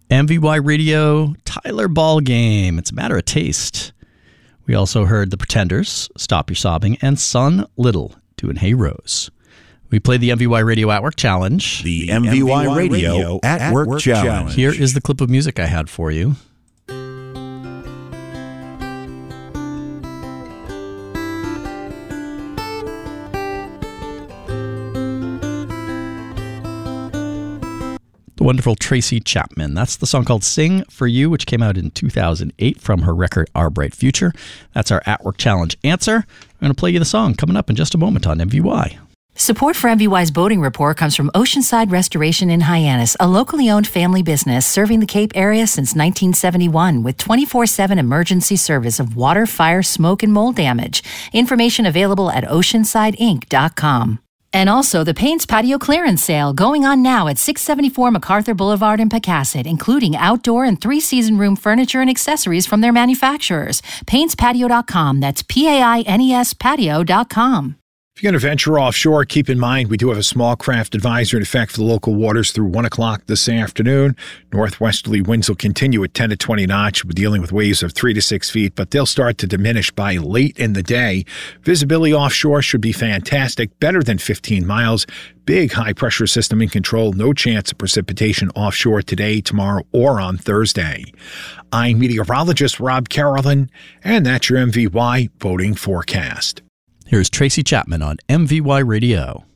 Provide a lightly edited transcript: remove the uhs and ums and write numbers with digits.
MVY Radio, Tyler Ball Game. It's a matter of taste. We also heard The Pretenders, Stop Your Sobbing, and Son Little, doing Hey Rose. We played the MVY Radio at Work Challenge. The MVY Radio at Work Challenge. Here is the clip of music I had for you. The wonderful Tracy Chapman. That's the song called Sing For You, which came out in 2008 from her record Our Bright Future. That's our At Work Challenge answer. I'm going to play you the song coming up in just a moment on MVY. Support for MVY's boating report comes from Oceanside Restoration in Hyannis, a locally owned family business serving the Cape area since 1971 with 24/7 emergency service of water, fire, smoke, and mold damage. Information available at oceansideinc.com. And also the Payne's Patio Clearance Sale going on now at 674 MacArthur Boulevard in Pecasset, including outdoor and 3-season room furniture and accessories from their manufacturers. PaynesPatio.com. That's PAINES patio.com. If you're going to venture offshore, keep in mind we do have a small craft advisory in effect for the local waters through 1 o'clock this afternoon. Northwesterly winds will continue at 10 to 20 knots. We're dealing with waves of 3 to 6 feet, but they'll start to diminish by late in the day. Visibility offshore should be fantastic, better than 15 miles. Big high-pressure system in control. No chance of precipitation offshore today, tomorrow, or on Thursday. I'm meteorologist Rob Carolyn, and that's your MVY boating forecast. Here's Tracy Chapman on MVY Radio.